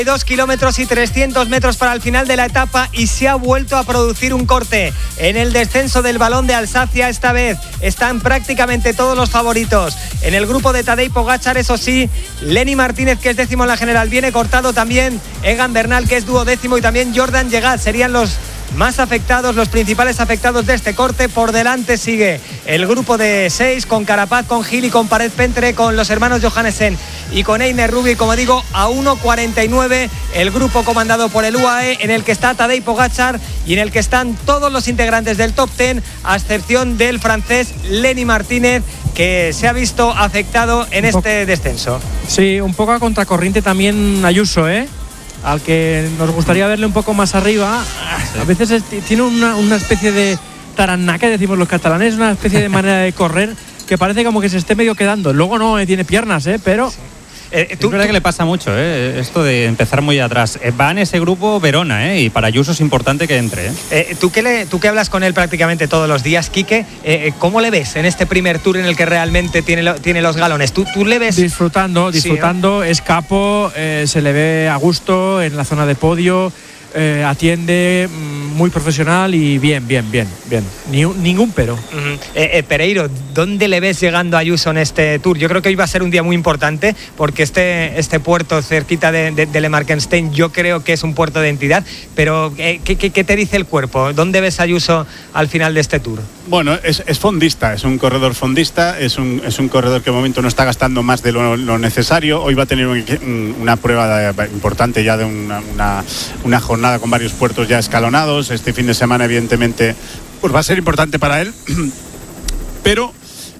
2 kilómetros y 300 metros para el final de la etapa y se ha vuelto a producir un corte en el descenso del Balón de Alsacia. Esta vez están prácticamente todos los favoritos en el grupo de Tadej Pogačar. Eso sí, Lenny Martínez, que es décimo en la general, viene cortado, también Egan Bernal, que es duodécimo, y también Jordan Llegat serían los más afectados, los principales afectados de este corte. Por delante sigue el grupo de 6 con Carapaz, con Gil y con Pared Pentre, con los hermanos Johannesen y con Einer Rubio, y como digo, a 1.49 el grupo comandado por el UAE, en el que está Tadej Pogačar y en el que están todos los integrantes del top 10, a excepción del francés Lenny Martínez, que se ha visto afectado en este descenso. Sí, un poco a contracorriente también Ayuso, al que nos gustaría verle un poco más arriba. Sí. A veces tiene una especie de taraná, que decimos los catalanes, una especie de manera de correr que parece como que se esté medio quedando. Luego no tiene piernas, pero... Sí. Es verdad que le pasa mucho, esto de empezar muy atrás. Va en ese grupo Verona, y para Ayuso es importante que entre. Tú que hablas con él prácticamente todos los días, Quique, ¿cómo le ves en este primer tour en el que realmente tiene los galones? ¿Tú le ves? Disfrutando, sí, es capo, se le ve a gusto en la zona de podio, atiende, muy profesional y bien. Ningún pero. Pereiro, ¿dónde le ves llegando a Ayuso en este Tour? Yo creo que hoy va a ser un día muy importante, porque este puerto cerquita de Le Markenstein yo creo que es un puerto de entidad, pero ¿qué te dice el cuerpo? ¿Dónde ves a Ayuso al final de este Tour? Bueno, es fondista, es un corredor fondista, es un corredor que de momento no está gastando más de lo necesario. Hoy va a tener una prueba importante ya de una jornada con varios puertos ya escalonados. Este fin de semana evidentemente pues va a ser importante para él, pero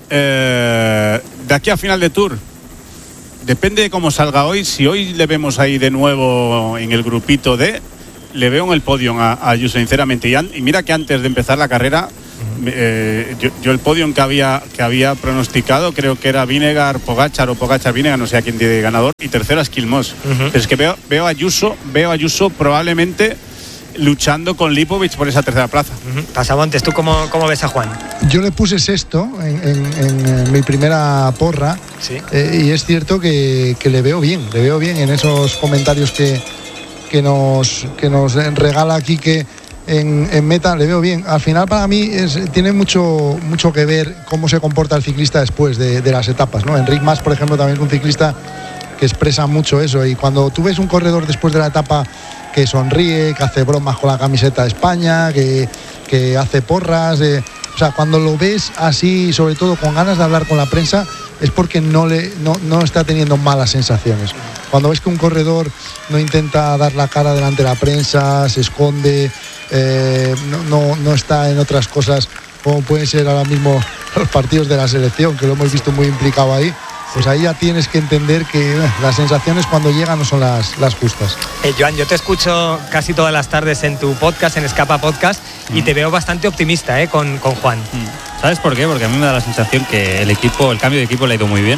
de aquí a final de Tour depende de cómo salga hoy. Si hoy le vemos ahí de nuevo en el grupito le veo en el podio a Ayuso, sinceramente, y mira que antes de empezar la carrera yo el podio que había pronosticado creo que era Vinegar, Pogačar o Pogačar Vinegar, no sé a quién tiene ganador, y tercero a Skilmos. Pero es que veo a Ayuso probablemente luchando con Lipovic por esa tercera plaza. Pasamontes, ¿tú cómo ves a Juan? Yo le puse sexto en mi primera porra. ¿Sí? Y es cierto que le veo bien en esos comentarios que nos regala aquí, que en meta le veo bien. Al final, para mí tiene mucho que ver cómo se comporta el ciclista después de las etapas, ¿no? Enric Mas, por ejemplo, también es un ciclista que expresa mucho eso, y cuando tú ves un corredor después de la etapa que sonríe, que hace bromas con la camiseta de España, que hace porras, o sea, cuando lo ves así, sobre todo con ganas de hablar con la prensa, es porque no está teniendo malas sensaciones. Cuando ves que un corredor no intenta dar la cara delante de la prensa, se esconde, no está en otras cosas como pueden ser ahora mismo los partidos de la selección, que lo hemos visto muy implicado ahí, pues ahí ya tienes que entender que las sensaciones cuando llegan no son las justas. Joan, yo te escucho casi todas las tardes en tu podcast, en Escapa Podcast, y te veo bastante optimista con Juan. ¿Sabes por qué? Porque a mí me da la sensación que el cambio de equipo le ha ido muy bien.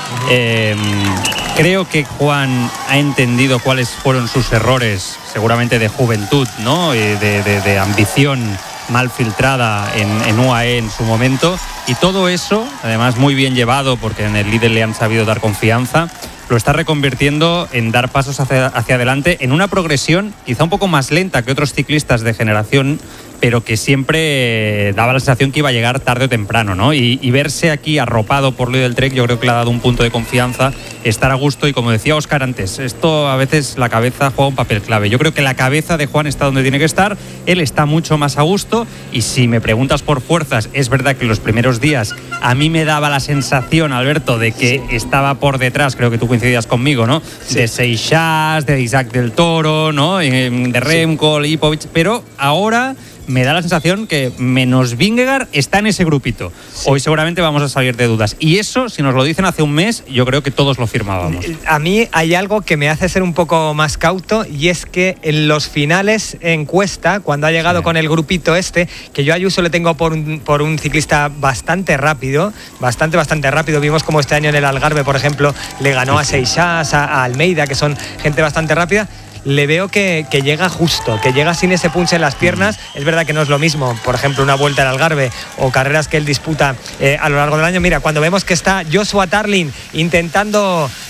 Creo que Juan ha entendido cuáles fueron sus errores, seguramente de juventud, ¿no? De ambición mal filtrada en UAE en su momento, y todo eso, además muy bien llevado, porque en el líder le han sabido dar confianza, lo está reconvirtiendo en dar pasos hacia adelante en una progresión quizá un poco más lenta que otros ciclistas de generación, pero que siempre daba la sensación que iba a llegar tarde o temprano, ¿no? Y verse aquí arropado por Luis del Trek, yo creo que le ha dado un punto de confianza, estar a gusto, y como decía Óscar antes, esto a veces la cabeza juega un papel clave. Yo creo que la cabeza de Juan está donde tiene que estar, él está mucho más a gusto, y si me preguntas por fuerzas, es verdad que los primeros días a mí me daba la sensación, Alberto, de que estaba por detrás, creo que tú coincidías conmigo, ¿no? Sí. De Seixas, de Isaac del Toro, ¿no? De Remco, Lipovic, pero ahora me da la sensación que menos Vingegaard está en ese grupito. Sí. Hoy seguramente vamos a salir de dudas. Y eso, si nos lo dicen hace un mes, yo creo que todos lo firmábamos. A mí hay algo que me hace ser un poco más cauto, y es que en los finales encuesta, cuando ha llegado con el grupito que yo a Ayuso le tengo por un ciclista bastante rápido, bastante rápido. Vimos como este año en el Algarve, por ejemplo, le ganó a Seixas, a Almeida, que son gente bastante rápida. Le veo que llega justo, que llega sin ese punch en las piernas. Es verdad que no es lo mismo, por ejemplo, una vuelta al Algarve o carreras que él disputa a lo largo del año. Mira, cuando vemos que está Joshua Tarling intentando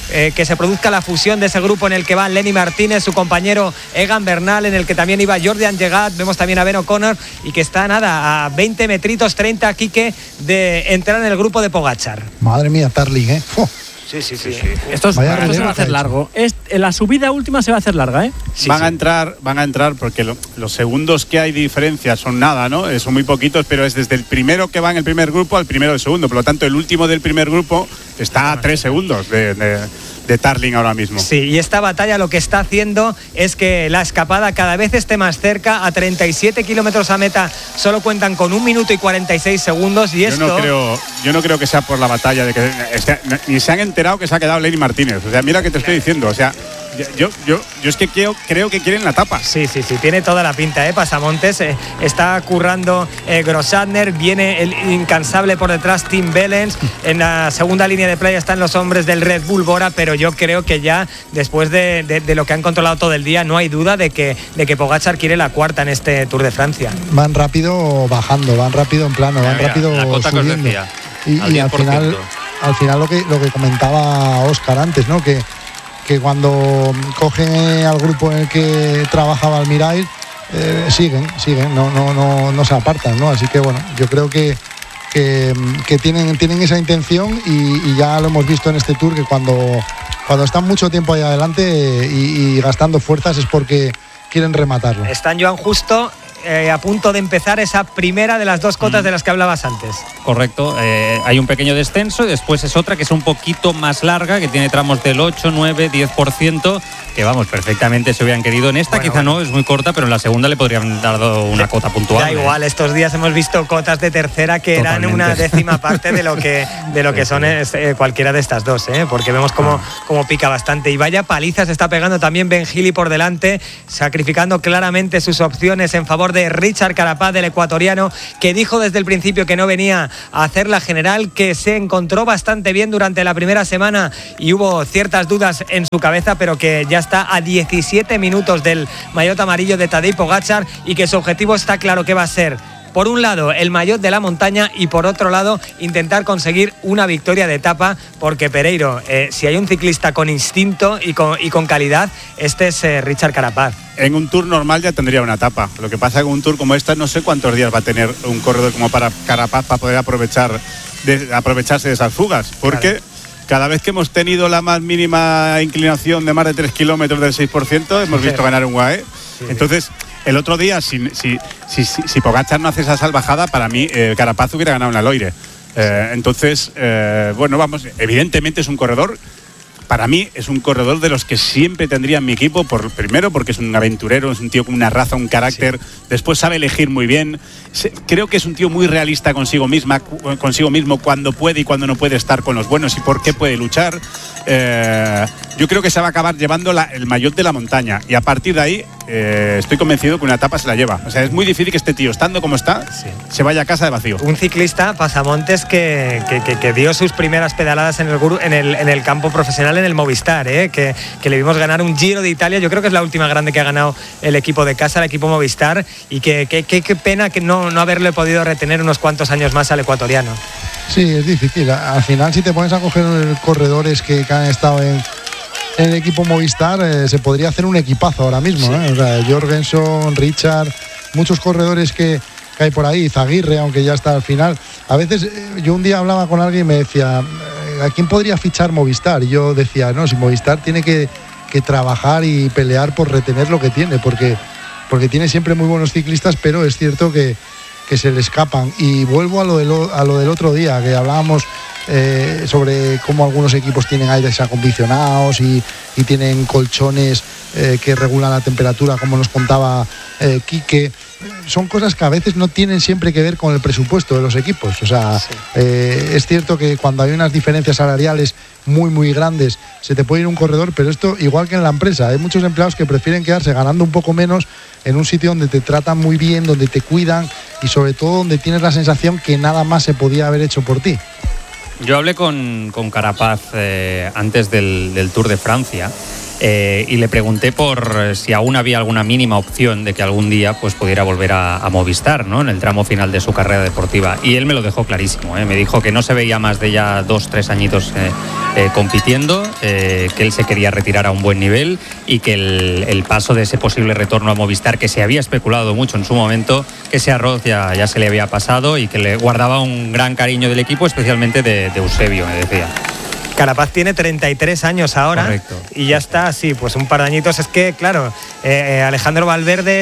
que se produzca la fusión de ese grupo en el que va Lenny Martínez, su compañero Egan Bernal, en el que también iba Jordi Angegat, vemos también a Ben O'Connor, y que está a 20 metritos, 30, Quique, de entrar en el grupo de Pogačar. Madre mía, Tarling, ¿eh? Sí. Esto se va a hacer largo. La subida última se va a hacer larga, ¿eh? Van a entrar porque los segundos que hay de diferencia son nada, ¿no? Son muy poquitos, pero es desde el primero que va en el primer grupo al primero del segundo. Por lo tanto, el último del primer grupo está a 3 segundos de Tarling ahora mismo. Sí, y esta batalla lo que está haciendo es que la escapada cada vez esté más cerca. A 37 kilómetros a meta solo cuentan con 1 minuto y 46 segundos. Y yo no creo que sea por la batalla de que ni se han enterado que se ha quedado Lenny Martínez. O sea, mira que te estoy diciendo. O sea, yo es que creo que quieren la tapa. Sí, tiene toda la pinta, Pasamontes. Está currando Grossadner, viene el incansable por detrás Tim Wellens. En la segunda línea de playa están los hombres del Red Bull Bora, pero yo creo que ya después de lo que han controlado todo el día, no hay duda de que Pogačar quiere la cuarta en este Tour de Francia. Van rápido bajando, van rápido en plano, van rápido la cota subiendo. Que os decía, y al final lo que comentaba Óscar antes, ¿no? Que cuando cogen al grupo en el que trabajaba Almirail, siguen, no se apartan, ¿no? Así que bueno, yo creo que tienen esa intención y ya lo hemos visto en este Tour, que cuando están mucho tiempo ahí adelante y gastando fuerzas es porque quieren rematarlo. Están, Joan, justo a punto de empezar esa primera de las 2 cotas de las que hablabas antes. Correcto, hay un pequeño descenso y después es otra que es un poquito más larga, que tiene tramos del 8, 9, 10%, que vamos, perfectamente se hubieran querido. En esta no, es muy corta, pero en la segunda le podrían dar una cota puntual. Da igual, estos días hemos visto cotas de tercera que eran una 10ª parte de lo que son cualquiera de estas dos, porque vemos cómo pica bastante. Y vaya paliza se está pegando también Ben Healy por delante, sacrificando claramente sus opciones en favor de Richard Carapaz, del ecuatoriano, que dijo desde el principio que no venía a hacer la general, que se encontró bastante bien durante la primera semana y hubo ciertas dudas en su cabeza, pero que ya está a 17 minutos del maillot amarillo de Tadej Pogačar y que su objetivo está claro que va a ser, por un lado, el maillot de la montaña y por otro lado, intentar conseguir una victoria de etapa, porque Pereiro, si hay un ciclista con instinto y con calidad, este es Richard Carapaz. En un Tour normal ya tendría una etapa. Lo que pasa es que en un Tour como esta no sé cuántos días va a tener un corredor como para Carapaz para poder aprovecharse de esas fugas, porque cada vez que hemos tenido la más mínima inclinación de más de 3 kilómetros del 6%, hemos visto ganar un UAE. Entonces, el otro día, si Pogačar no hace esa salvajada, para mí Carapaz hubiera ganado en la Loire. Entonces, bueno, vamos, evidentemente es un corredor. Para mí es un corredor de los que siempre tendría en mi equipo, primero porque es un aventurero, es un tío con una raza, un carácter, después sabe elegir muy bien. Creo que es un tío muy realista consigo mismo cuando puede y cuando no puede estar con los buenos y por qué puede luchar. Yo creo que se va a acabar llevando el maillot de la montaña y a partir de ahí estoy convencido que una etapa se la lleva. O sea, es muy difícil que este tío, estando como está, se vaya a casa de vacío. Un ciclista, Pasamontes, que dio sus primeras pedaladas en el campo profesional en el Movistar, que le vimos ganar un Giro de Italia. Yo creo que es la última grande que ha ganado el equipo de casa, el equipo Movistar, y qué pena que no haberle podido retener unos cuantos años más al ecuatoriano. Sí, es difícil. Al final, si te pones a coger corredores que han estado en el equipo Movistar, se podría hacer un equipazo ahora mismo. O sea, Jorgensen, Richard, muchos corredores que hay por ahí, Zaguirre, aunque ya está al final. A veces yo un día hablaba con alguien y me decía, ¿a quién podría fichar Movistar? Y yo decía, no, si Movistar tiene que trabajar y pelear por retener lo que tiene, porque tiene siempre muy buenos ciclistas, pero es cierto que se le escapan. Y vuelvo a lo del otro día, que hablábamos sobre cómo algunos equipos tienen aires acondicionados y tienen colchones que regulan la temperatura, como nos contaba Quique. Son cosas que a veces no tienen siempre que ver con el presupuesto de los equipos. O sea, es cierto que cuando hay unas diferencias salariales muy muy grandes se te puede ir un corredor, pero esto igual que en la empresa, hay muchos empleados que prefieren quedarse ganando un poco menos en un sitio donde te tratan muy bien, donde te cuidan y sobre todo donde tienes la sensación que nada más se podía haber hecho por ti. Yo hablé con Carapaz antes del Tour de Francia. y le pregunté por si aún había alguna mínima opción de que algún día pues pudiera volver a Movistar, ¿no? En el tramo final de su carrera deportiva. Y él me lo dejó clarísimo, ¿eh? Me dijo que no se veía más de ya 2-3 añitos compitiendo, que él se quería retirar a un buen nivel y que el paso de ese posible retorno a Movistar, que se había especulado mucho en su momento, que ese arroz ya se le había pasado y que le guardaba un gran cariño del equipo, especialmente de Eusebio, me decía. Carapaz tiene 33 años ahora. Correcto. Y ya está, sí, pues un par de añitos. Es que, claro, Alejandro Valverde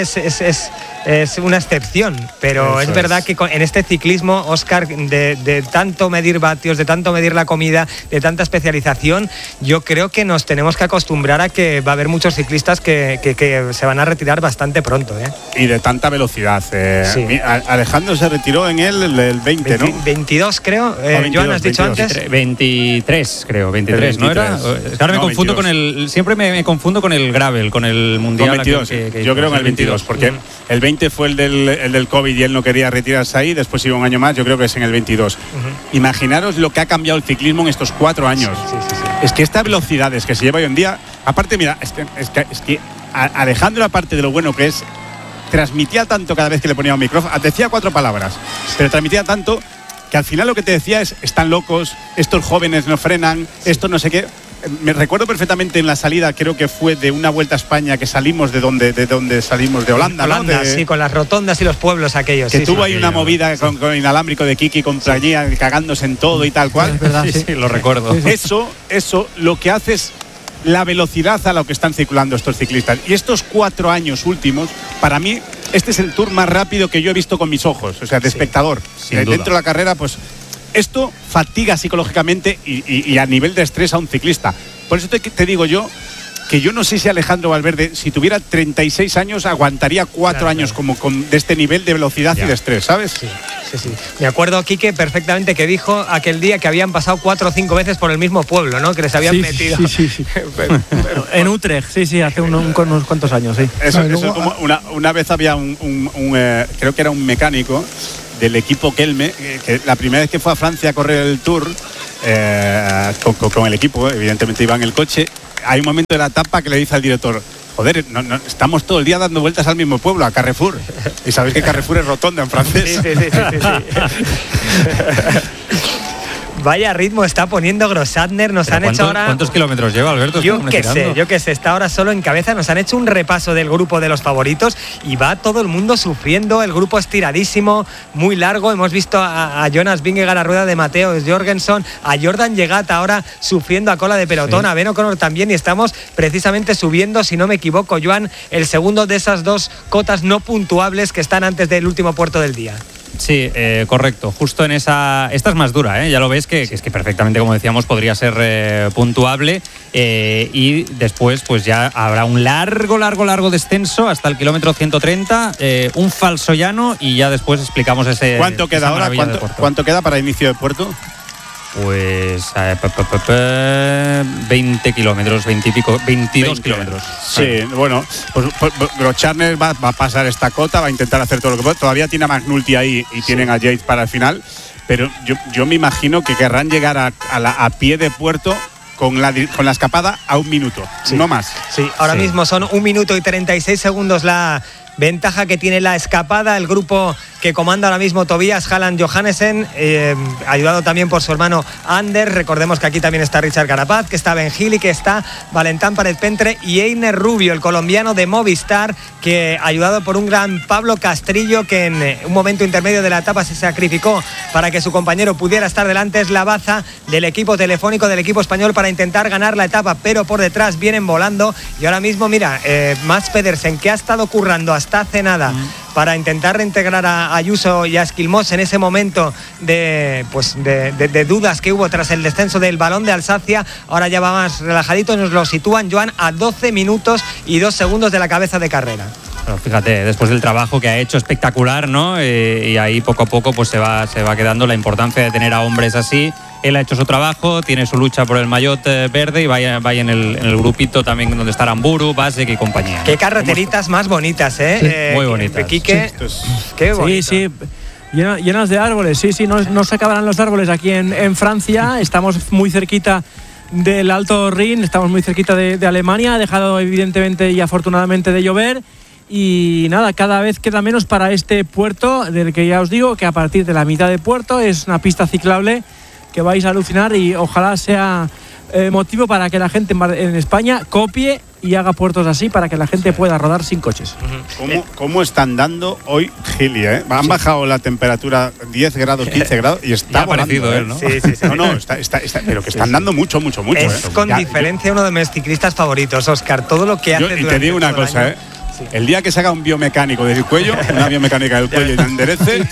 es una excepción, pero es verdad que en este ciclismo, Óscar, de tanto medir vatios, de tanto medir la comida, de tanta especialización, yo creo que nos tenemos que acostumbrar a que va a haber muchos ciclistas que se van a retirar bastante pronto, ¿eh? Y de tanta velocidad. Sí. Alejandro se retiró en el 20, ¿no? 22, creo. 22, Joan, ¿has dicho 22. antes? 23, creo, 23, ¿no era? Ahora me confundo 22. siempre me confundo con el gravel, con el mundial. Con 22, yo creo que el 22, porque el 20 fue el del COVID y él no quería retirarse ahí, después iba un año más, yo creo que es en el 22. Imaginaros lo que ha cambiado el ciclismo en estos 4 años. Sí. Es que estas velocidades que se lleva hoy en día, aparte, mira, es que Alejandro, aparte de lo bueno que es, transmitía tanto cada vez que le ponía un micrófono, decía 4 palabras, pero transmitía tanto que al final lo que te decía es: están locos, estos jóvenes no frenan, esto no sé qué. Me recuerdo perfectamente en la salida, creo que fue de una Vuelta a España, que salimos de donde salimos, de Holanda, ¿no? Sí, con las rotondas y los pueblos aquellos. Que sí, tuvo sí. ahí una movida con inalámbrico de Kiki contra allí, cagándose en todo y tal cual. Es verdad, Sí, lo recuerdo. Eso lo que hace es la velocidad a la que están circulando estos ciclistas. Y estos 4 años últimos, para mí, este es el Tour más rápido que yo he visto con mis ojos, o sea, de espectador. Sin duda. Dentro de la carrera, pues esto fatiga psicológicamente y a nivel de estrés a un ciclista. Por eso te digo yo que yo no sé si Alejandro Valverde, si tuviera 36 años, aguantaría 4 años como de este nivel de velocidad y de estrés, ¿sabes? Sí. Me acuerdo, Quique, perfectamente, que dijo aquel día que habían pasado 4 o 5 veces por el mismo pueblo, ¿no? Que les habían metido. Sí. En Utrecht, sí, hace unos cuantos años, sí. Eso es como una vez había creo que era un mecánico del equipo Kelme, que la primera vez que fue a Francia a correr el Tour, con el equipo, evidentemente iba en el coche, hay un momento de la etapa que le dice al director: joder, no, estamos todo el día dando vueltas al mismo pueblo, a Carrefour. Y sabéis que Carrefour es rotonda en francés. Sí. Vaya ritmo está poniendo Grossatner. Nos han hecho ahora... ¿Cuántos kilómetros lleva, Alberto? Yo qué sé, está ahora solo en cabeza. Nos han hecho un repaso del grupo de los favoritos y va todo el mundo sufriendo. El grupo estiradísimo, muy largo. Hemos visto a Jonas Vingegaard a rueda de Mateo Jorgensen, a Jordan Llegat ahora sufriendo a cola de pelotón, a Ben O'Connor también, y estamos precisamente subiendo, si no me equivoco, Joan, el segundo de esas 2 cotas no puntuables que están antes del último puerto del día. Sí, correcto. Justo en esa... Esta es más dura, ¿eh? Ya lo ves que es que perfectamente, como decíamos, podría ser puntuable. Y después pues ya habrá un largo descenso hasta el kilómetro 130, un falso llano, y ya después explicamos ese... ¿Cuánto queda ahora? ¿Cuánto queda para inicio de puerto? Pues 20 kilómetros, 20 y pico, 22 kilómetros. Sí, bueno, pues Grossatner va a pasar esta cota, va a intentar hacer todo lo que puede. Todavía tiene a McNulty ahí y tienen a Yates para el final, pero yo me imagino que querrán llegar a pie de puerto con la escapada a 1 minuto, no más. Sí, ahora mismo son 1 minuto y 36 segundos la ventaja que tiene la escapada. El grupo que comanda ahora mismo Tobias Halland Johannesen, ayudado también por su hermano Ander. Recordemos que aquí también está Richard Carapaz, que está Ben Gili, que está Valentán Pared Pentre y Einer Rubio, el colombiano de Movistar, que ayudado por un gran Pablo Castrillo, que en un momento intermedio de la etapa se sacrificó para que su compañero pudiera estar delante. Es la baza del equipo telefónico del equipo español para intentar ganar la etapa, pero por detrás vienen volando. Y ahora mismo, mira, Mats Pedersen, que ha estado currando hasta hace nada para intentar reintegrar a Ayuso y a Esquilmos en ese momento de dudas que hubo tras el descenso del Balón de Alsacia. Ahora ya va más relajadito, nos lo sitúan, Joan, a 12 minutos y 2 segundos de la cabeza de carrera. Pero fíjate, después del trabajo que ha hecho espectacular, ¿no? Y ahí poco a poco pues se va quedando la importancia de tener a hombres así. Él ha hecho su trabajo, tiene su lucha por el maillot verde y vaya en el grupito también donde está Aramburu, Basek y compañía. Qué carreteritas más bonitas, ¿eh? Sí, muy bonitas. Quique, qué bonito. Sí. Llenas de árboles, sí, no se acabarán los árboles aquí en Francia. Estamos muy cerquita del Alto Rin, estamos muy cerquita de Alemania, ha dejado evidentemente y afortunadamente de llover. Y nada, cada vez queda menos para este puerto, del que ya os digo que a partir de la mitad de puerto es una pista ciclable que vais a alucinar, y ojalá sea motivo para que la gente en España copie y haga puertos así para que la gente pueda rodar sin coches. ¿Cómo están dando hoy Gili? Han bajado la temperatura 10 grados, 15 grados y está parecido él, ¿no? Sí. No, está, pero que están dando mucho. Es con diferencia uno de mis ciclistas favoritos, Óscar. Todo lo que hace y te digo una cosa, el día que se haga un biomecánico del cuello, una biomecánica del cuello y te enderece,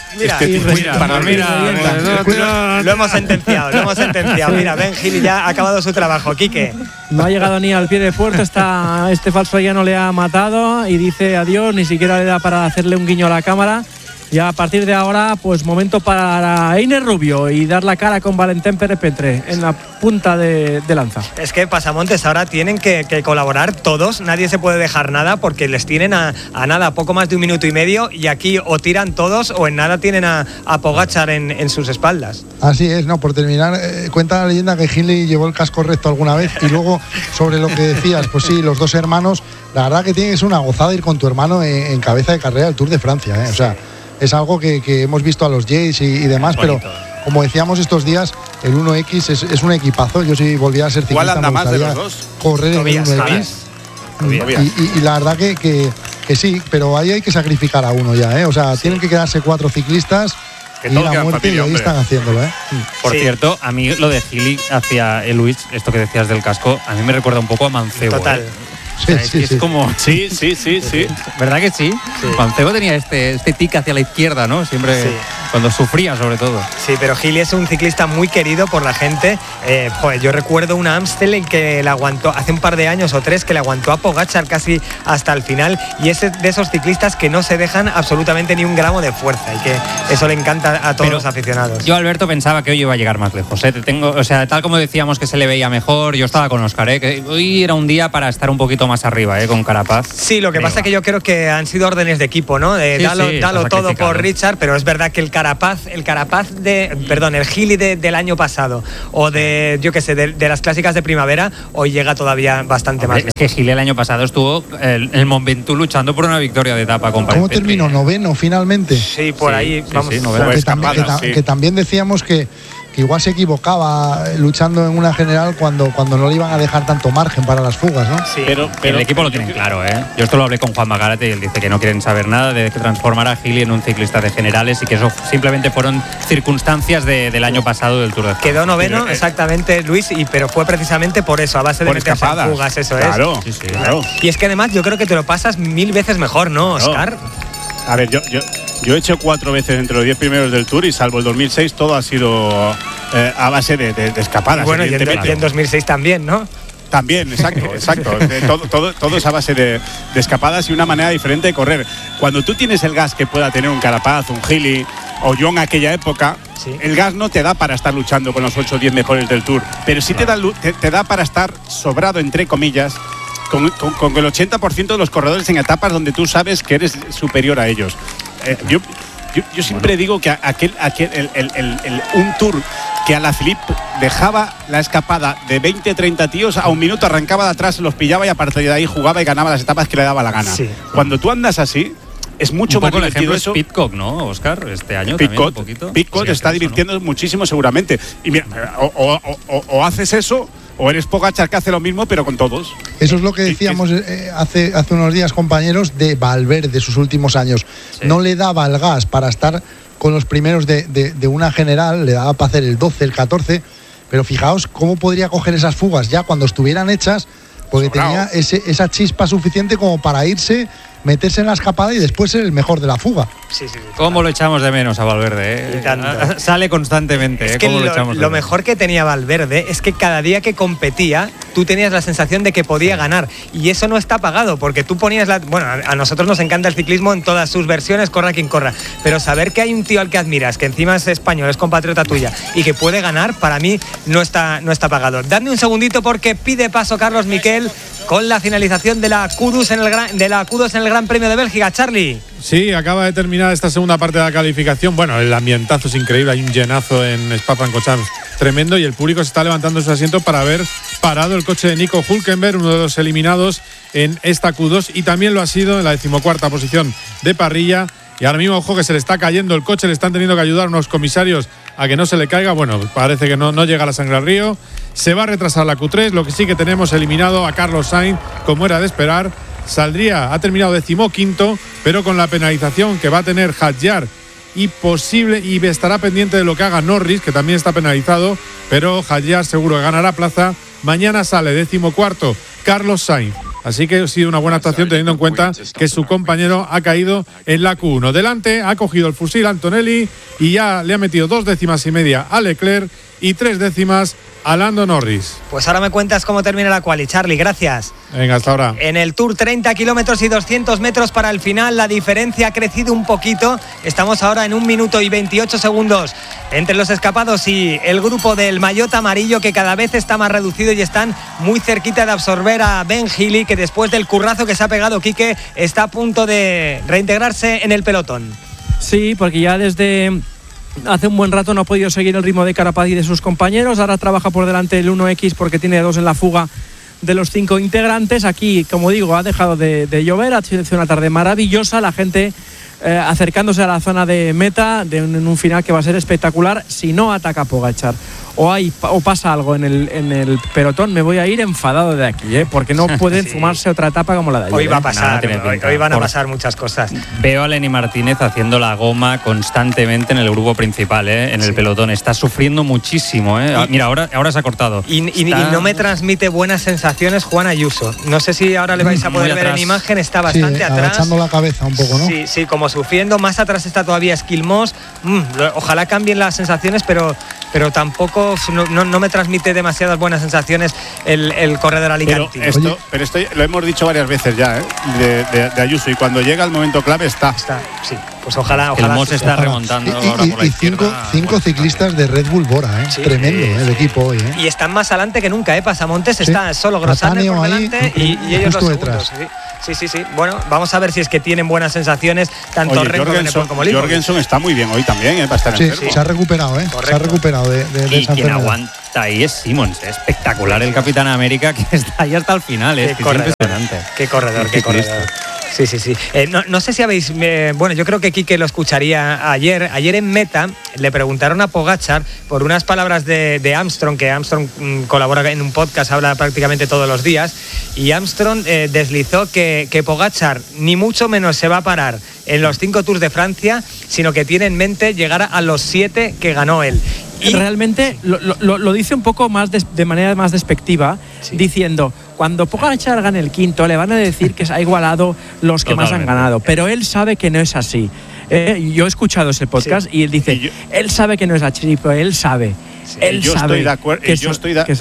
lo hemos sentenciado. Mira, Ben Gili ya ha acabado su trabajo. Quique. No ha llegado ni al pie de puerto, este falso ya no le ha matado y dice adiós, ni siquiera le da para hacerle un guiño a la cámara. Y a partir de ahora, pues momento para Einer Rubio y dar la cara con Valentín Pérez-Petre en la punta de lanza. Es que Pasamontes ahora tienen que colaborar todos, nadie se puede dejar nada porque les tienen a nada, poco más de 1 minuto y medio, y aquí o tiran todos o en nada tienen a Pogačar en sus espaldas. Así es, no, por terminar, cuenta la leyenda que Gili llevó el casco recto alguna vez, y luego sobre lo que decías, pues sí, los dos hermanos, la verdad que tiene que ser una gozada ir con tu hermano en cabeza de carrera del Tour de Francia, o sea, es algo que hemos visto a los Jays y demás, pero como decíamos estos días, el 1X es un equipazo. Yo si volviera a ser ciclista, ¿cuál anda me más de gustaría los dos? correr en el 1X. Y la verdad que sí, pero ahí hay que sacrificar a uno ya, o sea, tienen que quedarse 4 ciclistas y la muerte, y ahí están haciéndolo, Por cierto, a mí lo de Gili hacia Luis, esto que decías del casco, a mí me recuerda un poco a Mancebo. Total. Es como… Sí. ¿Verdad que sí? Mancebo tenía este tic hacia la izquierda, ¿no? Siempre cuando sufría, sobre todo. Sí, pero Gili es un ciclista muy querido por la gente. Yo recuerdo una Amstel en que le aguantó, hace un par de años o 3, que le aguantó a Pogačar casi hasta el final, y es de esos ciclistas que no se dejan absolutamente ni un gramo de fuerza, y que eso le encanta a todos los aficionados. Yo, Alberto, pensaba que hoy iba a llegar más lejos. Tal como decíamos que se le veía mejor, yo estaba con Óscar, que hoy era un día para estar un poquito más arriba, con Carapaz. Sí, lo que pasa es que yo creo que han sido órdenes de equipo, ¿no? Dalo todo por Richard, pero es verdad que el Gili del año pasado, o de, yo qué sé, de las clásicas de primavera, hoy llega todavía bastante más. Es que Gili el año pasado estuvo el Mont Ventoux luchando por una victoria de etapa. ¿Cómo terminó? ¿Noveno finalmente? Sí, por ahí. Vamos. Que también decíamos que igual se equivocaba luchando en una general cuando no le iban a dejar tanto margen para las fugas, ¿no? Sí, pero el equipo lo tienen claro, Yo esto lo hablé con Juan Magárate y él dice que no quieren saber nada de que transformara a Gili en un ciclista de generales, y que eso simplemente fueron circunstancias del año pasado del Tour de Francia. Quedó noveno, exactamente, Luis, pero fue precisamente por eso, a base de meterse en fugas, eso claro, es. Claro. Y es que además yo creo que te lo pasas 1000 veces mejor, ¿no, Óscar? A ver, yo he hecho 4 veces entre los 10 primeros del Tour, y salvo el 2006 todo ha sido a base de escapadas. Bueno, y en 2006 también, ¿no? También, exacto. Todo es a base de escapadas y una manera diferente de correr. Cuando tú tienes el gas que pueda tener un Carapaz, un Gili o yo en aquella época, el gas no te da para estar luchando con los 8 o 10 mejores del Tour, pero sí te da para estar sobrado, entre comillas, con el 80% de los corredores en etapas donde tú sabes que eres superior a ellos. Yo siempre digo que un Tour que Alaphilippe dejaba la escapada de 20-30 tíos, a 1 minuto arrancaba de atrás, los pillaba y a partir de ahí jugaba y ganaba las etapas que le daba la gana. Sí. Cuando tú andas así, es mucho más divertido eso. Pidcock, ¿no, Óscar? Este año Pidcock, también un poquito. Pidcock está divirtiendo muchísimo seguramente. Y mira, o haces eso, o eres Pogačar, que hace lo mismo pero con todos. Eso es lo que decíamos hace unos días, compañeros, de Valverde, sus últimos años. Sí. No le daba el gas para estar con los primeros de una general, le daba para hacer el 12, el 14, pero fijaos cómo podría coger esas fugas ya cuando estuvieran hechas, porque tenía esa chispa suficiente como para irse, meterse en la escapada y después ser el mejor de la fuga. Sí. ¿Cómo lo echamos de menos a Valverde? Sale constantemente. Es que lo mejor que tenía Valverde es que cada día que competía tú tenías la sensación de que podía ganar, y eso no está pagado, porque tú ponías a nosotros nos encanta el ciclismo en todas sus versiones, corra quien corra, pero saber que hay un tío al que admiras, que encima es español, es compatriota tuya y que puede ganar, para mí no está pagado. Dadme un segundito porque pide paso Carlos Miquel con la finalización de la Q2 en el Gran Premio de Bélgica. Charlie. Sí, acaba de terminar esta segunda parte de la calificación. Bueno, el ambientazo es increíble, hay un llenazo en Spa-Francorchamps tremendo y el público se está levantando en su asiento para haber parado el coche de Nico Hülkenberg, uno de los eliminados en esta Q2, y también lo ha sido en la 14ª posición de parrilla. Y ahora mismo, ojo, que se le está cayendo el coche, le están teniendo que ayudar unos comisarios a que no se le caiga. Bueno, parece que no llega la sangre al río. Se va a retrasar la Q3, lo que sí que tenemos eliminado a Carlos Sainz, como era de esperar. Ha terminado 15º, pero con la penalización que va a tener Hadjar y estará pendiente de lo que haga Norris, que también está penalizado, pero Hadjar seguro que ganará plaza. Mañana sale 14º Carlos Sainz. Así que ha sido una buena actuación teniendo en cuenta que su compañero ha caído en la Q1. Delante ha cogido el fusil Antonelli y ya le ha metido 2,5 décimas a Leclerc y 3 décimas a Lando Norris. Pues ahora me cuentas cómo termina la quali, Charlie, gracias. Venga, hasta ahora. En el Tour, 30 kilómetros y 200 metros para el final. La diferencia ha crecido un poquito. Estamos ahora en 1 minuto y 28 segundos entre los escapados y el grupo del maillot amarillo, que cada vez está más reducido y están muy cerquita de absorber a Ben Healy, que después del currazo que se ha pegado Quique está a punto de reintegrarse en el pelotón. Sí, porque ya desde hace un buen rato no ha podido seguir el ritmo de Carapaz y de sus compañeros. Ahora trabaja por delante el 1X porque tiene 2 en la fuga de los 5 integrantes. Aquí, como digo, ha dejado de llover, ha sido una tarde maravillosa, la gente acercándose a la zona de meta en un final que va a ser espectacular. Si no ataca Pogačar o pasa algo en el pelotón, me voy a ir enfadado de aquí, porque no pueden fumarse otra etapa como la de ayer. Hoy va a pasar, hoy van a pasar muchas cosas. Veo a Lenny Martínez haciendo la goma constantemente en el grupo principal, en el pelotón. Está sufriendo muchísimo. Mira, ahora se ha cortado. Y no me transmite buenas sensaciones Juan Ayuso. No sé si ahora le vais a poder ver en imagen. Está bastante atrás. Agachando la cabeza un poco, ¿no? Sí, como sufriendo. Más atrás está todavía Esquilmós. Ojalá cambien las sensaciones, pero tampoco no me transmite demasiadas buenas sensaciones el corredor alicantino. Pero esto lo hemos dicho varias veces ya, de Ayuso, y cuando llega el momento clave está. Sí, pues ojalá. El Mos está remontando ahora por la izquierda. Cinco ciclistas de Red Bull Bora, Sí, tremendo el equipo hoy. Y están más adelante que nunca, Pasamontes está solo Grosjean por delante y ellos los segundos. Sí. Bueno, vamos a ver si es que tienen buenas sensaciones tanto Renko como Lipo. Jorgensen está muy bien hoy también, para estar enfermo. Se ha recuperado, Se ha recuperado de y esa quien enfermedad. aguanta ahí es Simmons, espectacular el Capitán América, que está ahí hasta el final, es impresionante. Qué corredor. Sí. No sé si habéis... bueno, yo creo que Quique lo escucharía ayer. Ayer en Meta le preguntaron a Pogačar por unas palabras de Armstrong, que Armstrong colabora en un podcast, habla prácticamente todos los días, y Armstrong deslizó que Pogačar ni mucho menos se va a parar en los 5 Tours de Francia, sino que tiene en mente llegar a los 7 que ganó él. Y realmente lo dice un poco más de manera más despectiva, diciendo: cuando Pogačar gane el 5º le van a decir que se ha igualado los que más han ganado, pero él sabe que no es así. Yo he escuchado ese podcast y él dice, él sabe que no es así, pero él sabe. Él sabe yo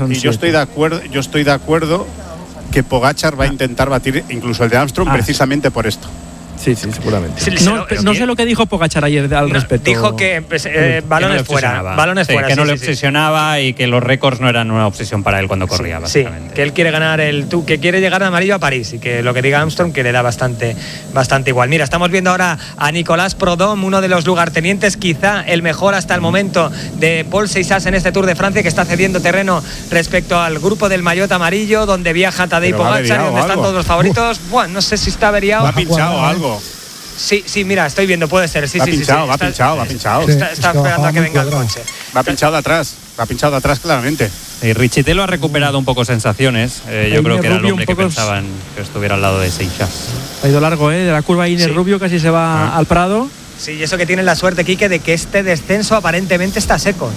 estoy de acuerdo que Pogačar va a intentar batir incluso el de Armstrong precisamente por esto. Sí, seguramente. No sé lo que dijo Pogačar ayer al respecto. Dijo que balones fuera. Que no le obsesionaba y que los récords no eran una obsesión para él cuando corría, básicamente. Que él quiere ganar que quiere llegar de amarillo a París, y que lo que diga Armstrong que le da bastante igual. Mira, estamos viendo ahora a Nicolas Prudhomme, uno de los lugartenientes, quizá el mejor hasta el momento de Paul Seixas en este Tour de Francia, que está cediendo terreno respecto al grupo del maillot amarillo, donde viaja Tadej Pogačar y donde están todos los favoritos. Bueno, no sé si está averiado. Va pinchado algo. Sí, mira, estoy viendo, puede ser. Va pinchado. Está esperando a que venga el coche. Va pinchado de atrás claramente. Y Richitelo ha recuperado un poco sensaciones. Yo creo que era el hombre que pensaban que estuviera al lado de Seixas. Ha ido largo, de la curva Iner Rubio casi se va al Prado. Sí, y eso que tiene la suerte, Quique, de que este descenso aparentemente está seco.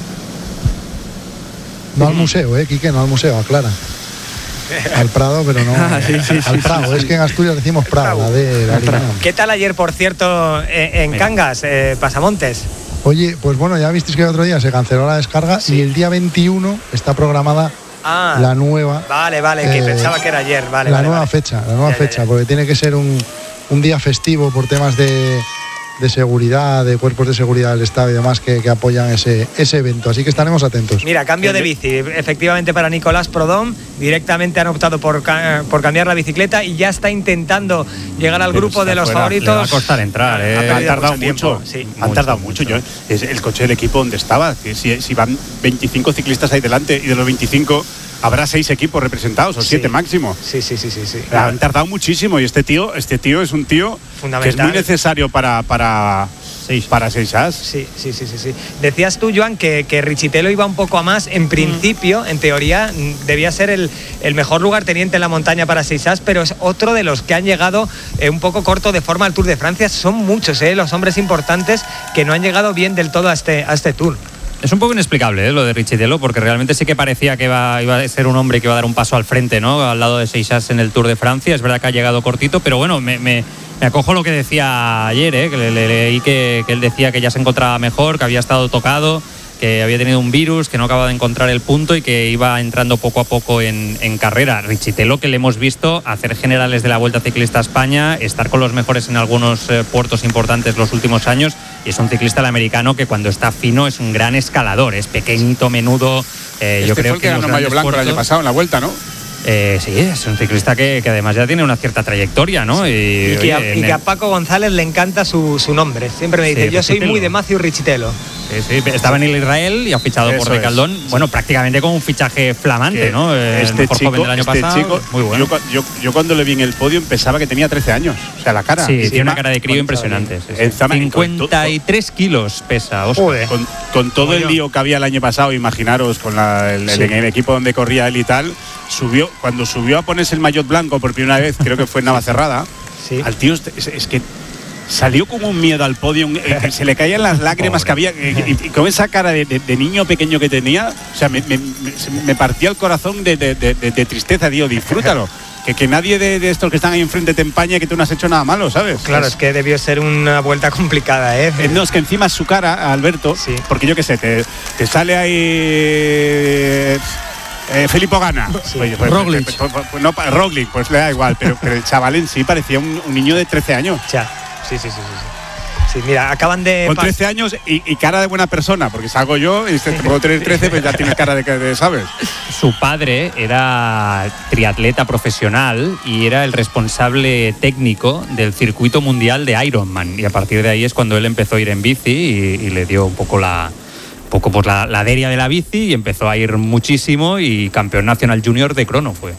No al museo, Quique, no al museo, aclara. Al Prado, pero no al Prado. Es que en Asturias decimos Prado. ¿Qué tal ayer, por cierto, en Cangas, Pasamontes? Oye, pues bueno, ya visteis que el otro día se canceló la descarga y el día 21 está programada la nueva. Vale, que pensaba que era ayer. La nueva fecha, porque tiene que ser un día festivo por temas de seguridad, de cuerpos de seguridad del Estado y demás que apoyan ese evento. Así que estaremos atentos. Mira, cambio de bici. Efectivamente, para Nicolás Prudhomme, directamente han optado por cambiar la bicicleta y ya está intentando llegar al grupo de los favoritos. Le va a costar entrar, Han tardado mucho. Sí. Han tardado mucho. Es el coche del equipo donde estaba. Que si van 25 ciclistas ahí delante y de los 25 habrá 6 equipos representados o 7 máximo. Sí. Han tardado muchísimo y este tío es un tío que es muy necesario para Seixas. Sí. Decías tú, Joan, que Richitello iba un poco a más. En principio, en teoría, debía ser el mejor lugarteniente en la montaña para Seixas, pero es otro de los que han llegado un poco corto de forma al Tour de Francia. Son muchos los hombres importantes que no han llegado bien del todo a este Tour. Es un poco inexplicable lo de Richitello, porque realmente sí que parecía que iba a ser un hombre que iba a dar un paso al frente, ¿no? Al lado de Seixas en el Tour de Francia. Es verdad que ha llegado cortito, pero bueno, me acojo lo que decía ayer, que le leí que él decía que ya se encontraba mejor, que había estado tocado, que había tenido un virus, que no acababa de encontrar el punto y que iba entrando poco a poco en carrera. Richitello, que le hemos visto hacer generales de la Vuelta Ciclista a España, estar con los mejores en algunos puertos importantes los últimos años, y es un ciclista el americano que cuando está fino es un gran escalador, es pequeñito, menudo. Yo creo que ganó Mayo Blanco el año pasado en la Vuelta, ¿no? Sí, es un ciclista que además ya tiene una cierta trayectoria, ¿no? Sí. Y que a Paco González le encanta su nombre. Siempre me dice, yo soy muy de Matthew Richitello. Sí, estaba en el Israel y ha fichado por Decathlon. Bueno, prácticamente con un fichaje flamante, ¿no? El mejor joven del año pasado. Muy bueno. Yo cuando le vi en el podio pensaba que tenía 13 años. O sea, la cara. Sí, tiene una cara de crío impresionante. 53 kilos pesa, Óscar. Con todo el lío que había el año pasado, imaginaros, con el equipo donde corría él y tal, cuando subió a ponerse el maillot blanco por primera vez, creo que fue en Navacerrada, al tío es que salió con un miedo al podio, se le caían las lágrimas que había, y con esa cara de niño pequeño que tenía, o sea, me partía el corazón de tristeza. Digo, disfrútalo. Que nadie de estos que están ahí enfrente te empañe que tú no has hecho nada malo, ¿sabes? Claro, es que debió ser una vuelta complicada, No, es que encima su cara, Alberto, porque yo qué sé, te sale ahí Filippo Ganna. Roglic. Roglic, pues le da igual, pero el chaval en sí parecía un niño de 13 años. Ya. Sí. Sí, mira, acaban de... Con 13 años y cara de buena persona, porque salgo yo y puedo tener 13, pues ya tienes cara de ¿sabes? Su padre era triatleta profesional y era el responsable técnico del circuito mundial de Ironman. Y a partir de ahí es cuando él empezó a ir en bici y le dio un poco la deria de la bici y empezó a ir muchísimo, y campeón nacional junior de crono fue.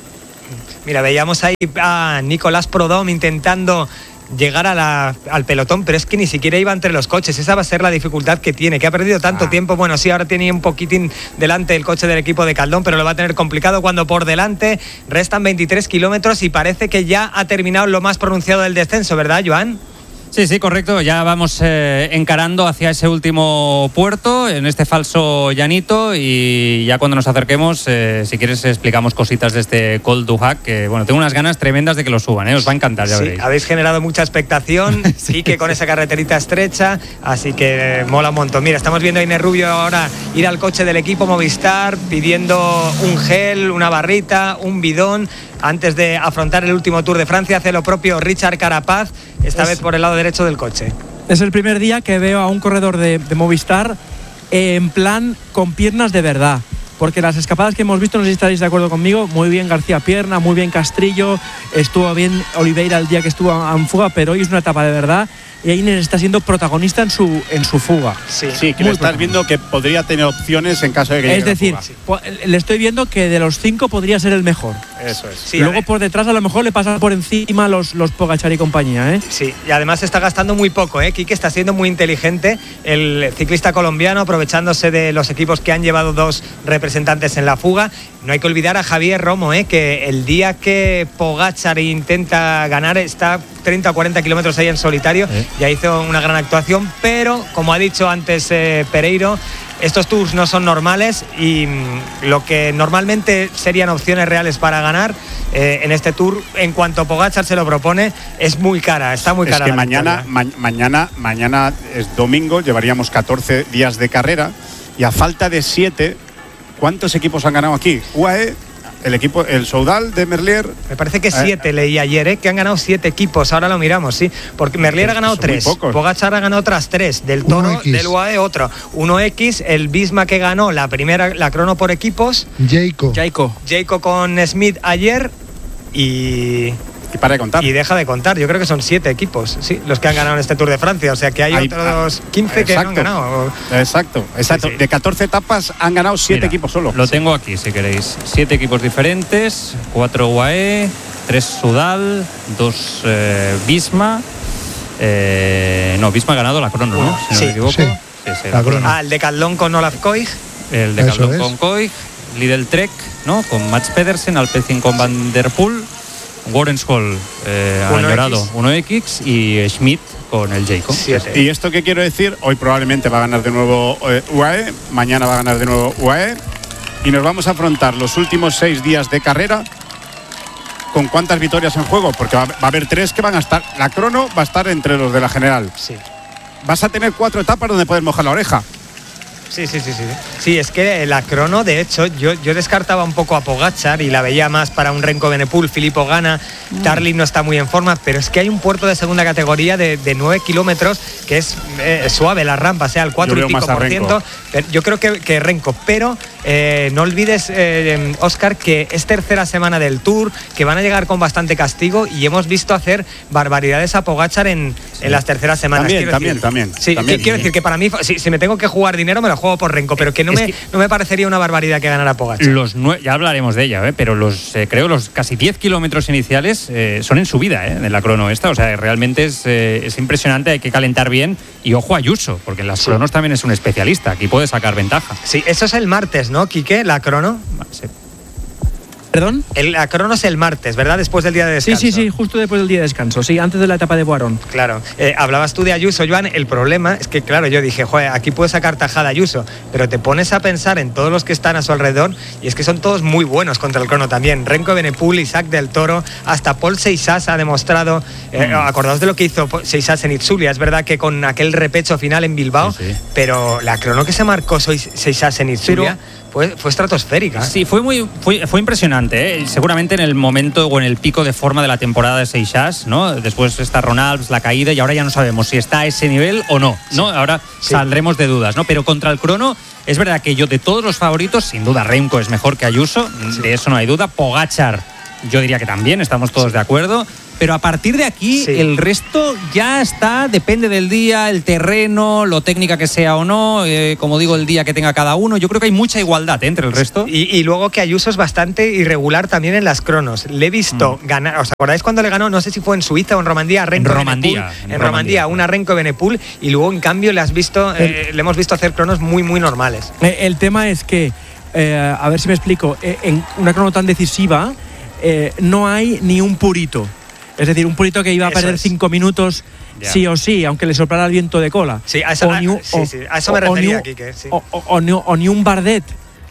Mira, veíamos ahí a Nicolás Prudhomme intentando llegar al pelotón, pero es que ni siquiera iba entre los coches. Esa va a ser la dificultad que tiene, que ha perdido tanto tiempo. Bueno, sí, ahora tiene un poquitín delante el coche del equipo de Caldón, pero lo va a tener complicado cuando por delante restan 23 kilómetros y parece que ya ha terminado lo más pronunciado del descenso, ¿verdad, Joan? Sí, correcto. Ya vamos encarando hacia ese último puerto, en este falso llanito, y ya cuando nos acerquemos, si quieres, explicamos cositas de este Col du Hac, que bueno, tengo unas ganas tremendas de que lo suban, os va a encantar, ya veréis. Habéis generado mucha expectación, sí, que con esa carreterita estrecha, así que mola un montón. Mira, estamos viendo a Inés Rubio ahora ir al coche del equipo Movistar pidiendo un gel, una barrita, un bidón. Antes de afrontar el último Tour de Francia, hace lo propio Richard Carapaz, esta vez por el lado derecho del coche. Es el primer día que veo a un corredor de Movistar en plan con piernas de verdad. Porque las escapadas que hemos visto, no sé si estaréis de acuerdo conmigo, muy bien García Pierna, muy bien Castrillo, estuvo bien Oliveira el día que estuvo en fuga, pero hoy es una etapa de verdad. Y Inés está siendo protagonista en su fuga. Sí, que le estás viendo que podría tener opciones en caso de que es decir, le estoy viendo que de los 5 podría ser el mejor. Eso es. Sí, luego por detrás a lo mejor le pasan por encima los Pogačar y compañía, Sí, y además está gastando muy poco, Quique está siendo muy inteligente, el ciclista colombiano, aprovechándose de los equipos que han llevado 2 representantes en la fuga. No hay que olvidar a Javier Romo, que el día que Pogačar intenta ganar está 30 o 40 kilómetros ahí en solitario. Ya hizo una gran actuación, pero como ha dicho antes Pereiro, estos tours no son normales y lo que normalmente serían opciones reales para ganar en este tour, en cuanto Pogačar se lo propone, es muy cara, está muy cara. Es que mañana es domingo, llevaríamos 14 días de carrera y a falta de 7, ¿cuántos equipos han ganado aquí? UAE el Soudal de Merlier. Me parece que 7 leí ayer, que han ganado 7 equipos. Ahora lo miramos, sí. Porque Merlier ha ganado 3. Pogačar ha ganado otras 3. Del Toro, del UAE, otro. 1X. El Visma que ganó la crono por equipos. Jayco con Smith ayer. Y para de contar. Y deja de contar. Yo creo que son 7 equipos, sí, los que han ganado en este Tour de Francia. O sea que hay otros 15 que no han ganado. Exacto. Sí. De 14 etapas han ganado 7 equipos solo. Lo tengo aquí, si queréis. 7 equipos diferentes, 4 UAE, 3 Soudal, 2 Visma. Visma ha ganado la crono, ¿no? Si no me equivoco. Sí. La crono. El Decathlon con Olaf Koig. El Decathlon con Koig. Lidl Trek, ¿no? Con Mats Pedersen, Alpecin con Van Der Poel. Warrenshall añorado 1X y Schmidt con el Jayco. ¿Y esto qué quiero decir? Hoy probablemente va a ganar de nuevo UAE, mañana va a ganar de nuevo UAE y nos vamos a afrontar los últimos 6 días de carrera con cuántas victorias en juego, porque va a haber 3 que van a estar, la crono va a estar entre los de la general. Sí. Vas a tener 4 etapas donde puedes mojar la oreja. Sí. Sí, es que la crono, de hecho, yo descartaba un poco a Pogačar y la veía más para un Renko Benepul. Filippo gana, Tarling no está muy en forma, pero es que hay un puerto de segunda categoría de 9 kilómetros que es suave la rampa, sea el 4 y pico por ciento. Yo creo que Renko, pero no olvides, Óscar, que es tercera semana del Tour, que van a llegar con bastante castigo y hemos visto hacer barbaridades a Pogačar en las terceras semanas. También. Sí, quiero decir que para mí, si me tengo que jugar dinero, me lo juego por Renko, pero que no me parecería una barbaridad que ganara Pogačar. Ya hablaremos de ella, pero los casi 10 kilómetros iniciales son en subida de la crono esta. O sea, realmente es impresionante, hay que calentar bien. Y ojo a Ayuso, porque en las cronos también es un especialista, aquí puede sacar ventaja. Sí, eso es el martes, ¿no, Quique? La crono. Sí. ¿Perdón? La crono es el martes, ¿verdad? Después del día de descanso. Sí, justo después del día de descanso. Sí, antes de la etapa de Boirón. Claro. Hablabas tú de Ayuso, Joan. El problema es que, claro, yo dije, joder, aquí puede sacar tajada Ayuso, pero te pones a pensar en todos los que están a su alrededor y es que son todos muy buenos contra el crono también. Renko Benepul, Isaac del Toro, hasta Paul Seixas ha demostrado. Acordaos de lo que hizo Seixas en Itzulia. Es verdad que con aquel repecho final en Bilbao, pero la crono que se marcó Seixas en Itzulia fue estratosférica. Sí, fue impresionante, seguramente en el momento o en el pico de forma de la temporada de Seixas, ¿no? Después está Ronalds, la caída, y ahora ya no sabemos si está a ese nivel o no, ¿no? Ahora saldremos de dudas, ¿no? Pero contra el crono, es verdad que yo, de todos los favoritos, sin duda Remco es mejor que Ayuso, de eso no hay duda. Pogačar, yo diría que también, estamos todos de acuerdo. Pero a partir de aquí, el resto ya depende del día, el terreno, lo técnica que sea o no, como digo, el día que tenga cada uno. Yo creo que hay mucha igualdad entre el resto. Y luego que Ayuso es bastante irregular también en las cronos. Le he visto ganar, ¿os acordáis cuando le ganó? No sé si fue en Suiza o en Romandía, En Romandía, una Renko Benepul, y luego en cambio le hemos visto hacer cronos muy, muy normales. El tema es que, a ver si me explico, en una crono tan decisiva no hay ni un purito. Es decir, un purito que iba a perder 5 minutos sí o sí, aunque le soplara el viento de cola. Sí, a eso me refería, Quique. Sí. O ni un Bardet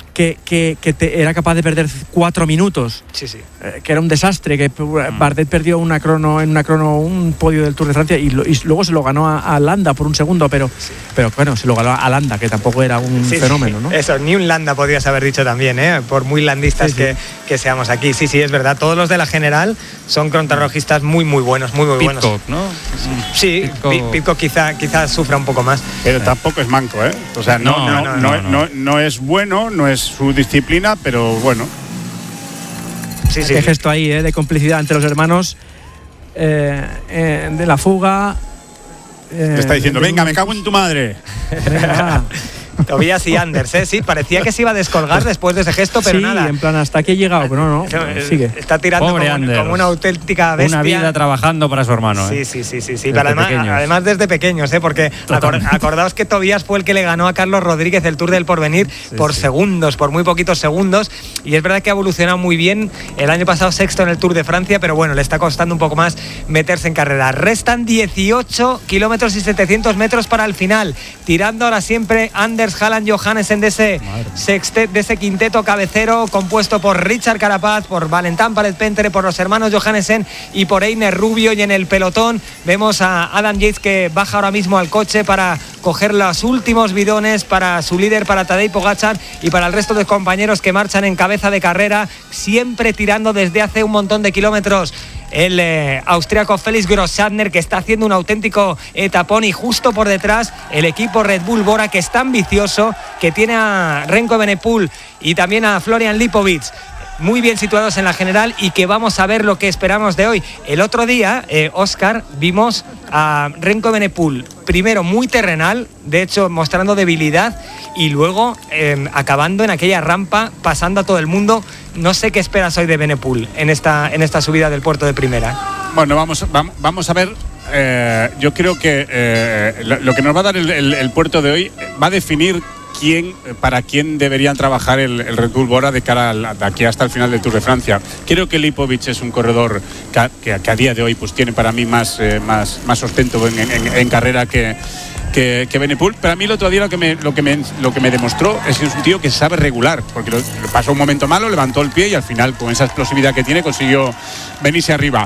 que era capaz de perder 4 minutos. Sí. Que era un desastre, que Bardet perdió en una crono un podio del Tour de Francia y luego se lo ganó a Landa por un segundo, pero bueno, se lo ganó a Landa, que tampoco era un fenómeno, ¿no? Eso, ni un Landa podrías haber dicho también, por muy landistas que seamos aquí. Sí, es verdad, todos los de la general son contrarrojistas muy, muy buenos, muy, muy buenos. Pidcock, ¿no? Sí, Pidcock quizá sufra un poco más. Pero tampoco es manco, O sea, no es bueno, no es su disciplina, pero bueno. Sí. Qué gesto ahí, de complicidad entre los hermanos, de la fuga. Está diciendo, venga, me cago en tu madre. Venga. Tobias y Anders, sí, parecía que se iba a descolgar después de ese gesto, pero nada. En plan, hasta aquí he llegado, pero no, sigue. Está tirando como una auténtica bestia. Una vida trabajando para su hermano. Sí. Pero además desde pequeños, porque acordaos que Tobias fue el que le ganó a Carlos Rodríguez el Tour del Porvenir por segundos, por muy poquitos segundos, y es verdad que ha evolucionado muy bien. El año pasado sexto en el Tour de Francia, pero bueno, le está costando un poco más meterse en carrera. Restan 18 kilómetros y 700 metros para el final, tirando ahora siempre Anders Peters, Haaland, Johannesen de ese quinteto cabecero compuesto por Richard Carapaz, por Valentin Paret-Pentre, por los hermanos Johannesen y por Einer Rubio. Y en el pelotón vemos a Adam Yates, que baja ahora mismo al coche para coger los últimos bidones para su líder, para Tadej Pogačar, y para el resto de compañeros que marchan en cabeza de carrera, siempre tirando desde hace un montón de kilómetros. El austríaco Felix Grossschartner, que está haciendo un auténtico etapón, y justo por detrás el equipo Red Bull Bora, que es ambicioso, que tiene a Remco Evenepoel y también a Florian Lipovic muy bien situados en la general, y que vamos a ver lo que esperamos de hoy. El otro día, Óscar, vimos a Remco Evenepoel primero muy terrenal, de hecho mostrando debilidad, y luego acabando en aquella rampa, pasando a todo el mundo. No sé qué esperas hoy de Evenepoel en esta subida del puerto de primera. Bueno, vamos a ver. Yo creo que lo que nos va a dar el puerto de hoy va a definir para quién deberían trabajar el Red Bull Bora de cara de aquí hasta el final del Tour de Francia. Creo que Lipovic es un corredor que a día de hoy pues tiene para mí más sustento en carrera que Evenepoel, pero a mí el otro día lo que me demostró es que es un tío que sabe regular, porque pasó un momento malo, levantó el pie y al final, con esa explosividad que tiene, consiguió venirse arriba.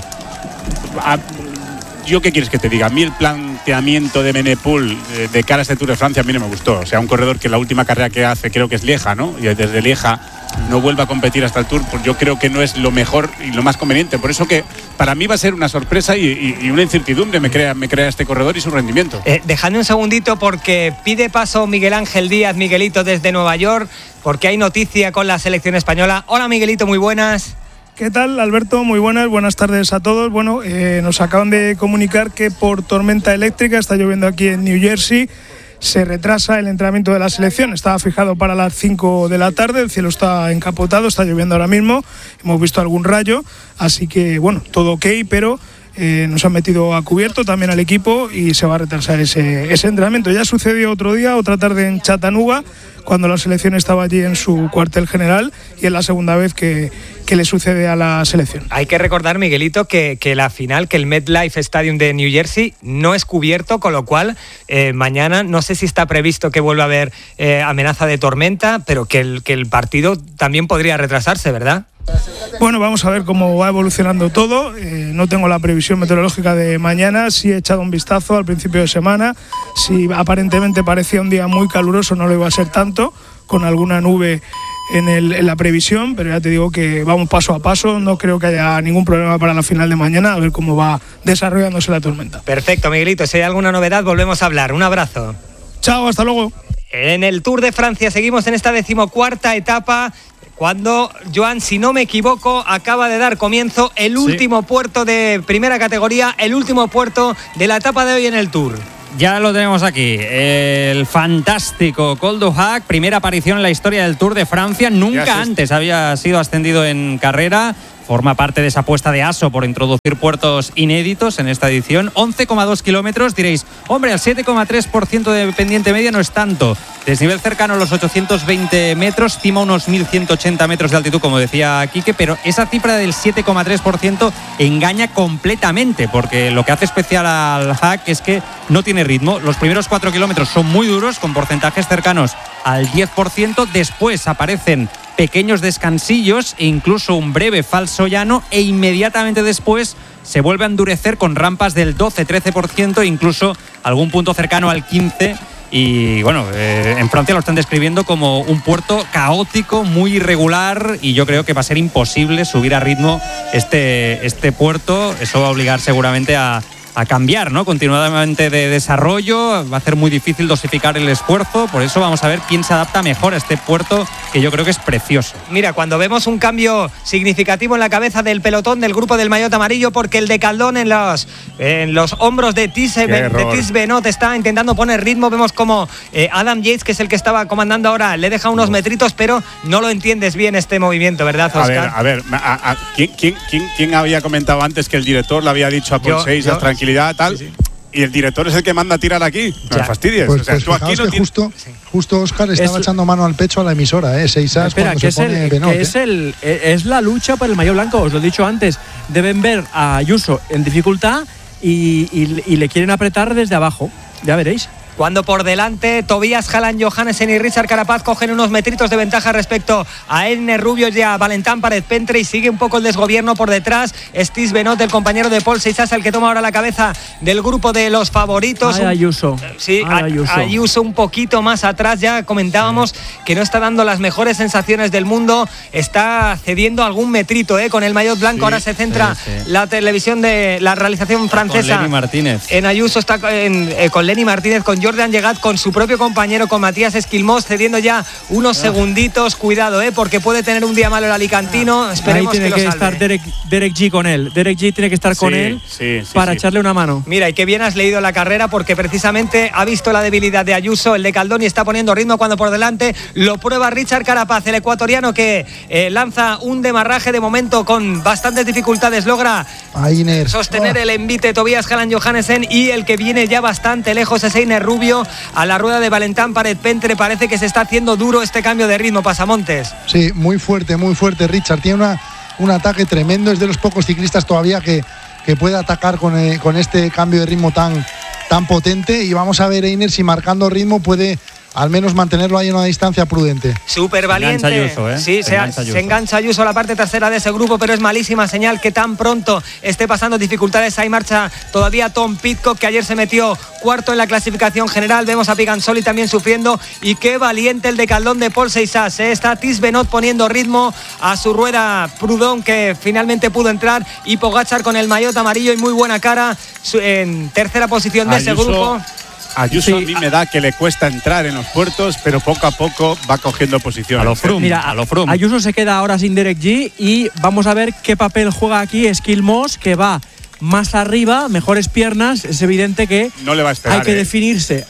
¿Yo qué quieres que te diga? A mí el planteamiento de Evenepoel de cara a este Tour de Francia a mí no me gustó. O sea, un corredor que la última carrera que hace creo que es Lieja, ¿no? Y desde Lieja no vuelve a competir hasta el Tour, pues yo creo que no es lo mejor y lo más conveniente. Por eso que para mí va a ser una sorpresa y una incertidumbre me crea este corredor y su rendimiento. Dejadme un segundito, porque pide paso Miguel Ángel Díaz, Miguelito, desde Nueva York, porque hay noticia con la selección española. Hola, Miguelito, muy buenas. ¿Qué tal, Alberto? Muy buenas tardes a todos. Bueno, nos acaban de comunicar que por tormenta eléctrica, está lloviendo aquí en New Jersey, se retrasa el entrenamiento de la selección. Estaba fijado para las 5 de la tarde, el cielo está encapotado, está lloviendo ahora mismo, hemos visto algún rayo, así que bueno, todo ok, pero nos han metido a cubierto también al equipo y se va a retrasar ese entrenamiento. Ya sucedió otro día, otra tarde en Chattanooga, cuando la selección estaba allí en su cuartel general, y es la segunda vez que le sucede a la selección. Hay que recordar, Miguelito, que la final, que el MetLife Stadium de New Jersey no es cubierto, con lo cual mañana no sé si está previsto que vuelva a haber amenaza de tormenta, pero que el partido también podría retrasarse, ¿verdad? Bueno, vamos a ver cómo va evolucionando todo. No tengo la previsión meteorológica de mañana, sí he echado un vistazo al principio de semana. Si aparentemente parecía un día muy caluroso, no lo iba a ser tanto, con alguna nube en la previsión, pero ya te digo que vamos paso a paso. No creo que haya ningún problema para la final de mañana, a ver cómo va desarrollándose la tormenta. Perfecto, Miguelito, si hay alguna novedad volvemos a hablar. Un abrazo. Chao, hasta luego. En el Tour de Francia seguimos en esta 14ª etapa, cuando, Joan, si no me equivoco, acaba de dar comienzo el último puerto de primera categoría, el último puerto de la etapa de hoy en el Tour. Ya lo tenemos aquí, el fantástico Col du Hac, primera aparición en la historia del Tour de Francia, nunca antes había sido ascendido en carrera. Forma parte de esa apuesta de ASO por introducir puertos inéditos en esta edición. 11,2 kilómetros, diréis, hombre, al 7,3% de pendiente media no es tanto. Desnivel cercano a los 820 metros, cima unos 1.180 metros de altitud, como decía Quique, pero esa cifra del 7,3% engaña completamente, porque lo que hace especial al Hac es que no tiene ritmo. Los primeros 4 kilómetros son muy duros, con porcentajes cercanos al 10%. Después aparecen pequeños descansillos e incluso un breve falso llano, e inmediatamente después se vuelve a endurecer con rampas del 12-13%, incluso algún punto cercano al 15%. Y bueno, en Francia lo están describiendo como un puerto caótico, muy irregular, y yo creo que va a ser imposible subir a ritmo este puerto. Eso va a obligar seguramente a cambiar, ¿no?, continuadamente de desarrollo. Va a ser muy difícil dosificar el esfuerzo. Por eso vamos a ver quién se adapta mejor a este puerto, que yo creo que es precioso. Mira, cuando vemos un cambio significativo en la cabeza del pelotón del grupo del maillot amarillo, porque el de Caldón en los hombros de Tiz Benoit está intentando poner ritmo. Vemos como Adam Yates, que es el que estaba comandando ahora, le deja unos metritos, pero no lo entiendes bien este movimiento, ¿verdad, Óscar? A ver, ¿quién había comentado antes que el director le había dicho a Paul Seix tranquilidad, tal? Sí. Y el director es el que manda a tirar aquí. No me fastidies. Pues, o sea, tú aquí no que justo Óscar estaba echando mano al pecho a la emisora, Seisas. Espera, cuando se pone Benoit, es la lucha por el maillot blanco. Os lo he dicho antes. Deben ver a Ayuso en dificultad y le quieren apretar desde abajo. Ya veréis. cuando por delante Tobias Haaland Johannesen y Richard Carapaz cogen unos metritos de ventaja respecto a Einer Rubio y a Valentán Párez-Pentre, y sigue un poco el desgobierno por detrás. Steve Benoit, el compañero de Paul Seixas, el que toma ahora la cabeza del grupo de los favoritos. Ayuso. Sí, Ayuso un poquito más atrás. Ya comentábamos que no está dando las mejores sensaciones del mundo, está cediendo algún metrito con el maillot blanco. Ahora se centra la televisión de la realización francesa con Lenny Martínez. En Ayuso, está con Lenny Martínez, con Jordan Llegat, con su propio compañero, con Matías Esquilmós, cediendo ya unos segunditos. Cuidado, porque puede tener un día malo el alicantino. Esperemos ahí tiene que lo estar Derek G con él. Derek G tiene que estar con él para echarle una mano. Mira, y qué bien has leído la carrera, porque precisamente ha visto la debilidad de Ayuso, el de Caldoni, está poniendo ritmo cuando por delante lo prueba Richard Carapaz, el ecuatoriano, que lanza un demarraje de momento con bastantes dificultades. Logra sostener el envite Tobias Haaland Johannesen, y el que viene ya bastante lejos es Einer Rubio a la rueda de Valentán Párez-Pentre. Parece que se está haciendo duro este cambio de ritmo, Pasamontes. Sí, muy fuerte Richard. Tiene un ataque tremendo, es de los pocos ciclistas todavía que puede atacar con este cambio de ritmo tan potente, y vamos a ver Einer si marcando ritmo puede al menos mantenerlo ahí en una distancia prudente. Súper valiente. Ayuso, Sí, se engancha Ayuso a la parte trasera de ese grupo, pero es malísima señal que tan pronto esté pasando dificultades. Ahí marcha todavía Tom Pidcock, que ayer se metió cuarto en la clasificación general. Vemos a Pigansoli también sufriendo, y qué valiente el de Caldón de Paul Seixas. Está Tis Benoit poniendo ritmo a su rueda. Proudhon, que finalmente pudo entrar, y Pogačar con el maillot amarillo y muy buena cara en tercera posición de ese grupo. Ayuso a mí me da que le cuesta entrar en los puertos, pero poco a poco va cogiendo posición. A lo Froome. Mira, Ayuso se queda ahora sin Derek G, y vamos a ver qué papel juega aquí Esquilmós, que va más arriba, mejores piernas. Es evidente que no le va a esperar, hay que definirse.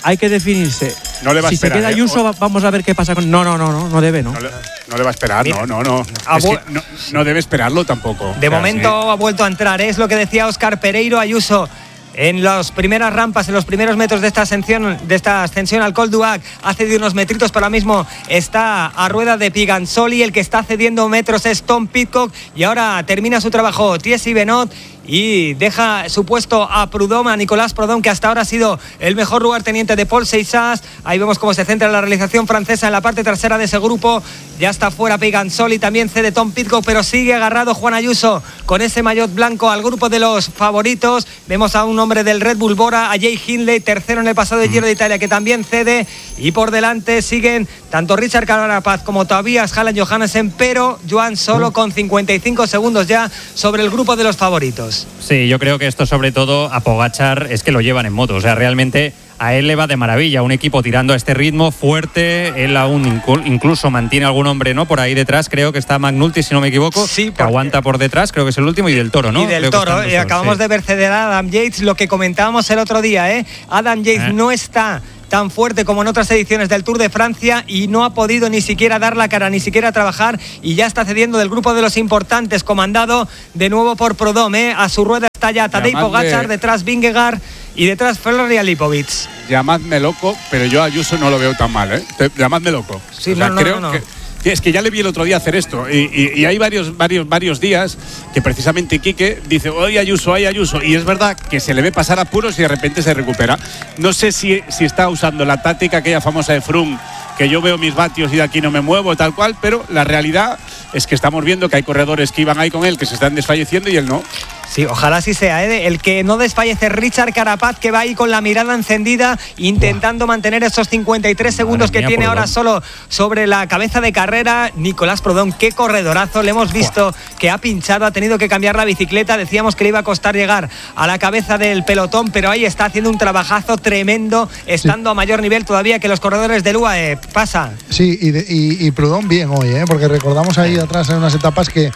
No le va a esperar. Si se queda Ayuso, vamos a ver qué pasa con. No debe, ¿no? No le va a esperar, no. Es que no debe esperarlo tampoco. De momento ha vuelto a entrar, es lo que decía Óscar Pereiro. Ayuso en las primeras rampas, en los primeros metros de esta ascensión al Col d'Huac, ha cedido unos metritos, pero ahora mismo está a rueda de Pigansoli. El que está cediendo metros es Tom Pidcock, y ahora termina su trabajo Thierry Benoit, y deja su puesto a Proudhon, a Nicolas Proudhon, que hasta ahora ha sido el mejor lugarteniente de Paul Seixas. Ahí vemos cómo se centra la realización francesa en la parte trasera de ese grupo. Ya está fuera Pigansoli, también cede Tom Pidcock, pero sigue agarrado Juan Ayuso con ese maillot blanco al grupo de los favoritos. Vemos a un hombre del Red Bull Bora, a Jay Hindley, tercero en el pasado de Giro de Italia, que también cede, y por delante siguen tanto Richard Carapaz como Tobias Haaland Johannesen, pero Joan solo con 55 segundos ya sobre el grupo de los favoritos. Sí, yo creo que esto sobre todo a Pogačar es que lo llevan en moto, o sea, realmente a él le va de maravilla, un equipo tirando a este ritmo fuerte. Él aún incluso mantiene algún hombre, ¿no? Por ahí detrás, creo que está McNulty, si no me equivoco, sí, que aguanta por detrás, creo que es el último, y del Toro, ¿no? Y del Toro, y acabamos de ver ceder a Adam Yates, lo que comentábamos el otro día, Adam Yates no está tan fuerte como en otras ediciones del Tour de Francia, y no ha podido ni siquiera dar la cara, ni siquiera trabajar, y ya está cediendo del grupo de los importantes, comandado de nuevo por Proudhon. A su rueda está ya Tadej Pogačar, detrás Vingegaard y detrás Florian Lipovic. Llamadme loco, pero yo a Ayuso no lo veo tan mal, Llamadme loco. Sí, o sea, creo que es que ya le vi el otro día hacer esto, y hay varios días que precisamente Quique dice ¡ay, Ayuso! Y es verdad que se le ve pasar apuros y de repente se recupera. No sé si está usando la táctica aquella famosa de Froome, que yo veo mis vatios y de aquí no me muevo, tal cual, pero la realidad es que estamos viendo que hay corredores que iban ahí con él, que se están desfalleciendo, y él no. Sí, ojalá así sea, El que no desfallece Richard Carapaz, que va ahí con la mirada encendida, intentando mantener esos 53 segundos que tiene ahora solo sobre la cabeza de carrera. Nicolas Proudhon, qué corredorazo, le hemos visto que ha pinchado, ha tenido que cambiar la bicicleta. Decíamos que le iba a costar llegar a la cabeza del pelotón, pero ahí está haciendo un trabajazo tremendo, estando a mayor nivel todavía que los corredores del UAE. Pasa. Sí, y Proudhon bien hoy, porque recordamos ahí atrás en unas etapas que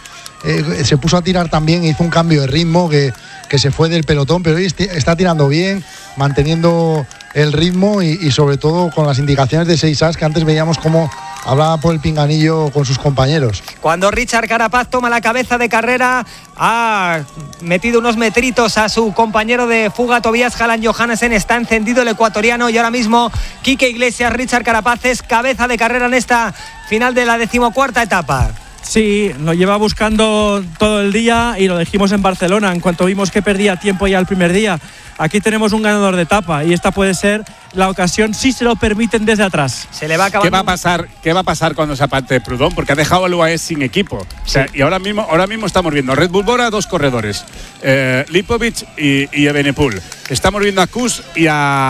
se puso a tirar también, hizo un cambio de ritmo que se fue del pelotón, pero hoy está tirando bien, manteniendo el ritmo, y sobre todo con las indicaciones de Seixas, que antes veíamos cómo hablaba por el pinganillo con sus compañeros. Cuando Richard Carapaz toma la cabeza de carrera, ha metido unos metritos a su compañero de fuga Tobias Haaland Johannesen. Está encendido el ecuatoriano, y ahora mismo Quique Iglesias, Richard Carapaz es cabeza de carrera en esta final de la 14ª etapa. Sí, lo lleva buscando todo el día, y lo dijimos en Barcelona en cuanto vimos que perdía tiempo ya el primer día. aquí tenemos un ganador de etapa y esta puede ser la ocasión si se lo permiten desde atrás. Se le va acabando. ¿Qué va a pasar cuando se aparte Proudhon? Porque ha dejado al UAE sin equipo. O sea, y ahora mismo estamos viendo Red Bull Bora, 2 corredores, Lipovic y Evenepoel. Estamos viendo a Kuss y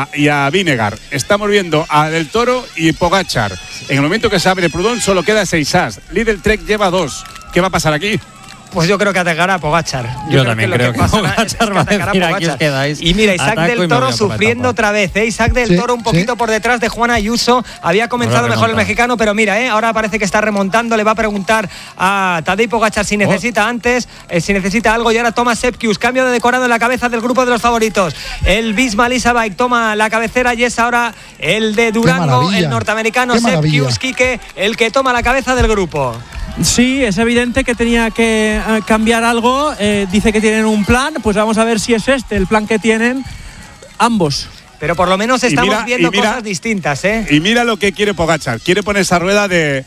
a Vinegar. Estamos viendo a Del Toro y Pogačar. En el momento que se abre Proudhon solo queda 6 as. Lidl Trek lleva 2. ¿Qué va a pasar aquí? Pues yo creo que atacará a Pogačar. Yo también creo que Pogačar va a decir, aquí os quedáis. Y mira, Isaac Del Toro sufriendo otra vez. Isaac Del Toro un poquito por detrás de Juan Ayuso. Había comenzado mejor el mexicano, pero mira, ahora parece que está remontando. Le va a preguntar a Tadej Pogačar si necesita si necesita algo. Y ahora toma Sepp Kuss. Cambio de decorado en la cabeza del grupo de los favoritos. El Visma Lease Bike toma la cabecera y es ahora el de Durango, el norteamericano Sepp Kuss, Quique, el que toma la cabeza del grupo. Sí, es evidente que tenía que cambiar algo. Dice que tienen un plan, pues vamos a ver si es el plan que tienen ambos. Pero por lo menos estamos viendo cosas distintas, ¿eh? Y mira lo que quiere Pogačar. Quiere poner esa rueda de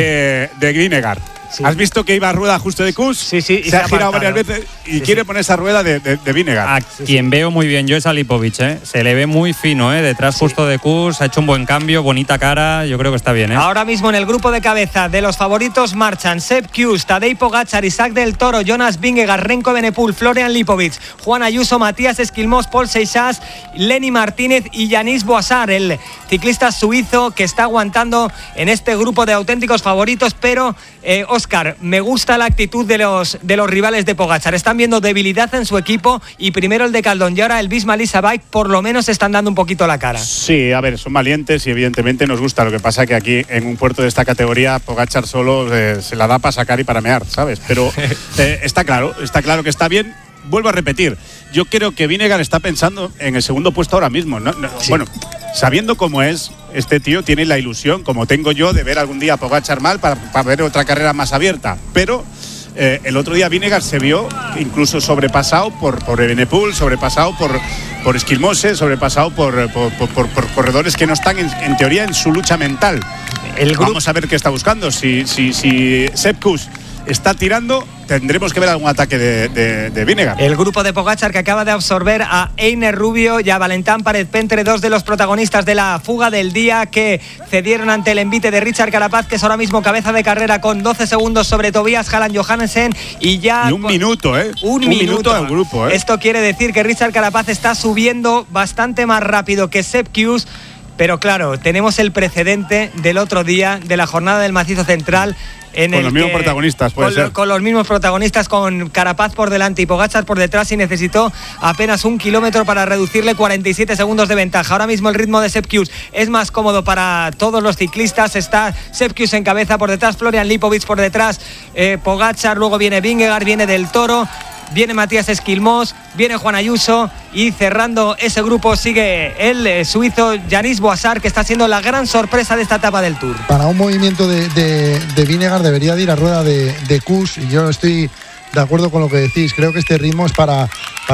Vinegar. Sí. ¿Has visto que iba a rueda justo de Kuss? Sí. Se ha girado varias veces y quiere poner esa rueda de Vinegar. A quien veo muy bien yo es a Lipovic, ¿eh? Se le ve muy fino, detrás justo de Kuss. Ha hecho un buen cambio, bonita cara. Yo creo que está bien, Ahora mismo en el grupo de cabeza de los favoritos marchan Sepp Kuss, Tadej Pogačar, Isaac Del Toro, Jonas Vingegaard, Remco Evenepoel, Florian Lipovic, Juan Ayuso, Matías Esquilmós, Paul Seixas, Lenny Martínez y Yanis Boisard, el ciclista suizo que está aguantando en este grupo de auténticos favoritos. Pero Óscar, me gusta la actitud de los rivales de Pogačar. Están viendo debilidad en su equipo y primero el de Caldón y ahora el Visma Lease Bike por lo menos están dando un poquito la cara. Sí, a ver, son valientes y evidentemente nos gusta. Lo que pasa que aquí en un puerto de esta categoría Pogačar solo se la da para sacar y para mear, ¿sabes? Pero está claro que está bien. Vuelvo a repetir, yo creo que Vinegar está pensando en el segundo puesto ahora mismo. Sí. Bueno, sabiendo cómo es, este tío tiene la ilusión, como tengo yo, de ver algún día a Pogačar mal para ver otra carrera más abierta. Pero el otro día Vinegar se vio incluso sobrepasado por Evenepoel, sobrepasado por Esquilmose, sobrepasado por corredores que no están en teoría en su lucha mental. Vamos a ver qué está buscando. Si Sepp Kuss está tirando, tendremos que ver algún ataque de Vinegar. El grupo de Pogačar que acaba de absorber a Einer Rubio y a Valentán Pérez-Pentre, 2 de los protagonistas de la fuga del día que cedieron ante el envite de Richard Carapaz, que es ahora mismo cabeza de carrera con 12 segundos sobre Tobias Halland Johannessen y un minuto, un minuto al grupo, Esto quiere decir que Richard Carapaz está subiendo bastante más rápido que Sepp Kuss. Pero claro, tenemos el precedente del otro día de la jornada del Macizo Central. Con los mismos protagonistas, puede ser. Con los mismos protagonistas, con Carapaz por delante y Pogačar por detrás, y necesitó apenas 1 kilómetro para reducirle 47 segundos de ventaja. Ahora mismo el ritmo de Sepp Kuss es más cómodo para todos los ciclistas. Está Sepp Kuss en cabeza, por detrás Florian Lipovic, por detrás Pogačar, luego viene Vingegaard, viene Del Toro, viene Matías Esquilmós, viene Juan Ayuso y cerrando ese grupo sigue el suizo Yanis Boisard, que está siendo la gran sorpresa de esta etapa del Tour. Para un movimiento de Vinegar debería de ir a rueda de Kuss, y yo estoy de acuerdo con lo que decís. Creo que este ritmo es para